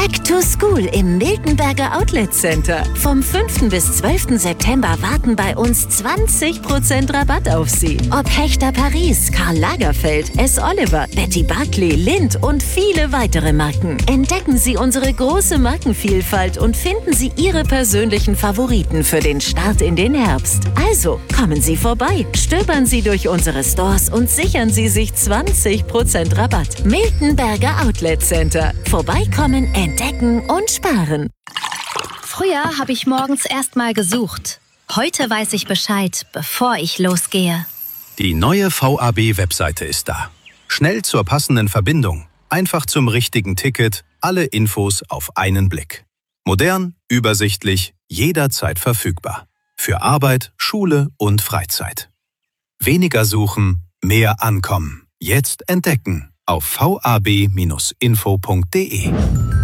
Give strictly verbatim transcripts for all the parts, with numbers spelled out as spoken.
Back to School im Miltenberger Outlet Center. Vom fünften bis zwölften September warten bei uns zwanzig Prozent Rabatt auf Sie. Ob Hechter Paris, Karl Lagerfeld, S. Oliver, Betty Barclay, Lindt und viele weitere Marken. Entdecken Sie unsere große Markenvielfalt und finden Sie Ihre persönlichen Favoriten für den Start in den Herbst. Also, kommen Sie vorbei, stöbern Sie durch unsere Stores und sichern Sie sich zwanzig Prozent Rabatt. Miltenberger Outlet Center. Vorbeikommen, entdecken und sparen. Früher habe ich morgens erst mal gesucht. Heute weiß ich Bescheid, bevor ich losgehe. Die neue V A B-Webseite ist da. Schnell zur passenden Verbindung, einfach zum richtigen Ticket, alle Infos auf einen Blick. Modern, übersichtlich, jederzeit verfügbar. Für Arbeit, Schule und Freizeit. Weniger suchen, mehr ankommen. Jetzt entdecken auf v a b Bindestrich info punkt d e.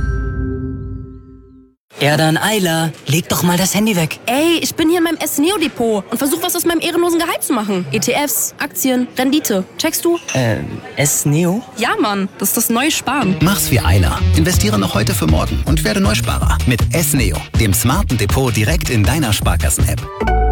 Erdan Ayla, leg doch mal das Handy weg. Ey, ich bin hier in meinem S-Neo-Depot und versuche was aus meinem ehrenlosen Gehalt zu machen. E T Fs, Aktien, Rendite. Checkst du? Ähm, S-Neo? Ja, Mann, das ist das neue Sparen. Mach's wie Ayla. Investiere noch heute für morgen und werde Neusparer mit S-Neo, dem smarten Depot direkt in deiner Sparkassen-App.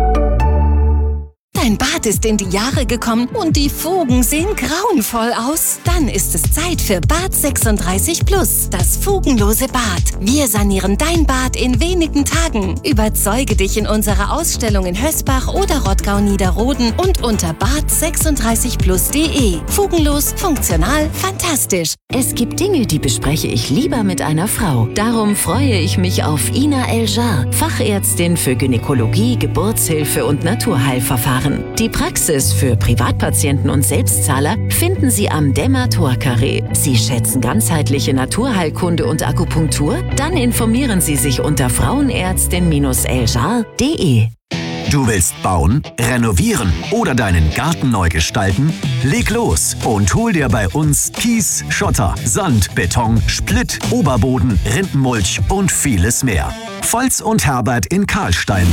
Dein Bad ist in die Jahre gekommen und die Fugen sehen grauenvoll aus? Dann ist es Zeit für Bad sechsunddreißig Plus, das fugenlose Bad. Wir sanieren dein Bad in wenigen Tagen. Überzeuge dich in unserer Ausstellung in Hösbach oder Rottgau-Niederroden und unter bad sechsunddreißig plus punkt d e. Fugenlos, funktional, fantastisch. Es gibt Dinge, die bespreche ich lieber mit einer Frau. Darum freue ich mich auf Ina El-Jar, Fachärztin für Gynäkologie, Geburtshilfe und Naturheilverfahren. Die Praxis für Privatpatienten und Selbstzahler finden Sie am Dämmer-Tor-Carré. Sie schätzen ganzheitliche Naturheilkunde und Akupunktur? Dann informieren Sie sich unter frauenärztin eljar punkt d e. Du willst bauen, renovieren oder deinen Garten neu gestalten? Leg los und hol dir bei uns Kies, Schotter, Sand, Beton, Splitt, Oberboden, Rindenmulch und vieles mehr. Volz und Herbert in Karlstein.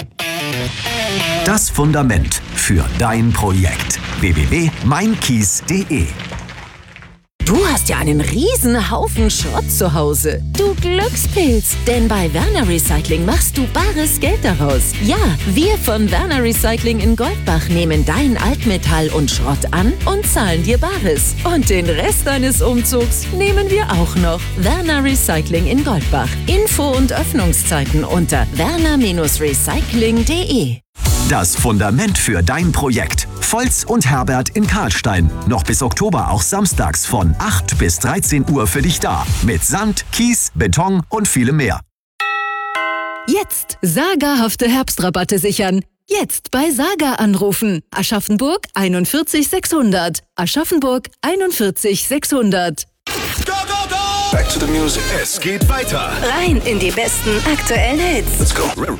Das Fundament für dein Projekt. w w w punkt mein kies punkt d e. Du hast ja einen riesen Haufen Schrott zu Hause. Du Glückspilz, denn bei Werner Recycling machst du bares Geld daraus. Ja, wir von Werner Recycling in Goldbach nehmen dein Altmetall und Schrott an und zahlen dir Bares. Und den Rest deines Umzugs nehmen wir auch noch. Werner Recycling in Goldbach. Info und Öffnungszeiten unter werner Recycling punkt d e. Das Fundament für dein Projekt. Volz und Herbert in Karlstein. Noch bis Oktober auch samstags von acht bis dreizehn Uhr für dich da. Mit Sand, Kies, Beton und vielem mehr. Jetzt sagerhafte Herbstrabatte sichern. Jetzt bei Saga anrufen. Aschaffenburg einundvierzig sechshundert. Aschaffenburg einundvierzig sechshundert. Go, go, go! Back to the music. Es geht weiter. Rein in die besten aktuellen Hits. Let's go.